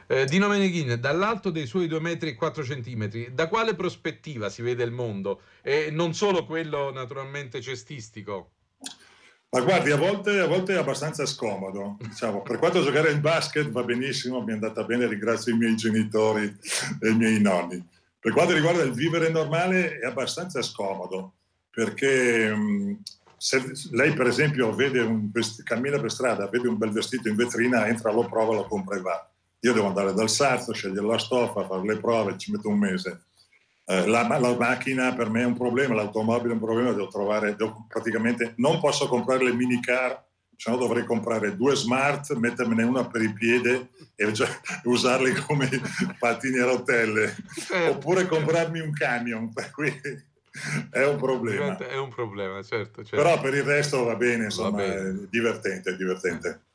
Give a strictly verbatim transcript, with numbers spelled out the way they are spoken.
Eh, Dino Meneghin, dall'alto dei suoi due metri e quattro centimetri, da quale prospettiva si vede il mondo? E non solo quello naturalmente cestistico. Ma guardi, a volte, a volte è abbastanza scomodo. Diciamo, per quanto giocare il basket va benissimo, mi è andata bene, ringrazio i miei genitori e i miei nonni. Per quanto riguarda il vivere normale è abbastanza scomodo, perché mh, se lei per esempio vede un vest- cammina per strada, vede un bel vestito in vetrina, entra, lo prova, lo compra e va. Io devo andare dal sarto, scegliere la stoffa, fare le prove, ci metto un mese. Eh, la, la macchina per me è un problema, l'automobile è un problema, devo trovare, devo praticamente non posso comprare le minicar, se no dovrei comprare due smart, mettermene una per il piede e già, usarli come pattini a rotelle, Certo, oppure certo. comprarmi un camion, per cui è un problema. Diventa, è un problema, certo, Però certo. per il resto va bene, Va insomma, è bene. divertente, è Eh. divertente.